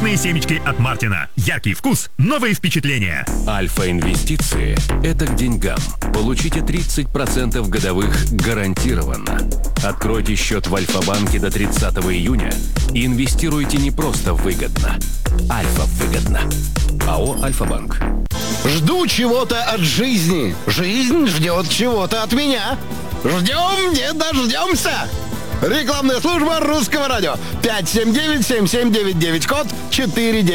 элитные семечки от Мартина. Яркий вкус, новые впечатления. Альфа-инвестиции – это к деньгам. Получите 30% годовых гарантированно. Откройте счет в Альфа-банке до 30 июня и инвестируйте не просто выгодно. Альфа-выгодно. АО «Альфа-банк». Жду чего-то от жизни. Жизнь ждет чего-то от меня. Ждем, не дождемся. Рекламная служба Русского радио. 579-7799, код 49.